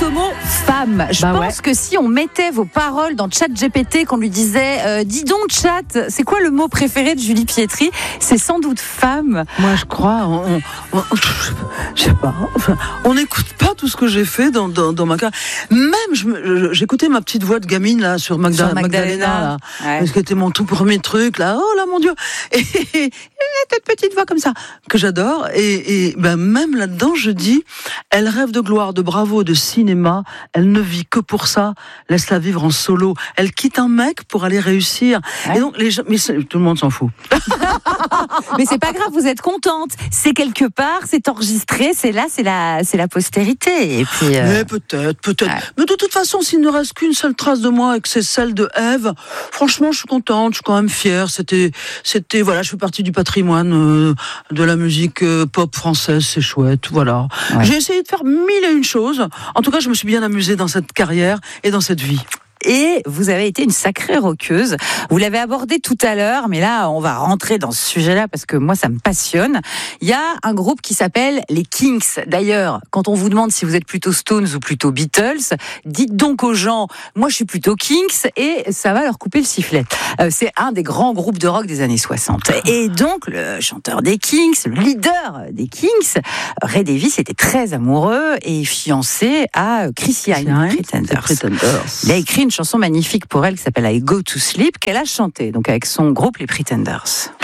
ce mot femme. Je pense que si on mettait vos paroles dans ChatGPT, qu'on lui disait dis donc Chat, c'est quoi le mot préféré de Julie Pietri, c'est sans doute femme. Moi je crois, je sais pas, enfin, on n'écoute pas tout ce que j'ai fait dans ma carrière. Même j'écoutais ma petite voix de gamine là sur Magdalena là, parce que c'était mon tout premier truc là. Oh là mon Dieu, et cette petite voix comme ça que j'adore, et ben même là-dedans je dis, elle rêve de gloire, de bravo, de cinéma, elle ne vit que pour ça, laisse-la vivre en solo, elle quitte un mec pour aller réussir, et donc les gens, mais tout le monde s'en fout. Mais c'est pas grave, vous êtes contente, c'est quelque part, c'est enregistré, c'est là, c'est la postérité, et puis mais peut-être, mais de toute façon s'il ne reste qu'une seule trace de moi et que c'est celle de Ève, franchement je suis contente, je suis quand même fière, c'était voilà, je fais partie du patrimoine de la musique pop française, c'est chouette, voilà. J'ai essayé de faire 1001 choses. En tout cas, je me suis bien amusée dans cette carrière et dans cette vie. Et vous avez été une sacrée rockeuse. Vous l'avez abordé tout à l'heure, mais là, on va rentrer dans ce sujet-là parce que moi, ça me passionne. Il y a un groupe qui s'appelle les Kinks. D'ailleurs, quand on vous demande si vous êtes plutôt Stones ou plutôt Beatles, dites donc aux gens, moi, je suis plutôt Kinks, et ça va leur couper le sifflet. C'est un des grands groupes de rock des années 60. Et donc, le chanteur des Kinks, le leader des Kinks, Ray Davies, était très amoureux et fiancé à Chrissy Hynde, Pretenders. Il a écrit une chanson magnifique pour elle qui s'appelle I Go to Sleep, qu'elle a chantée donc avec son groupe les Pretenders.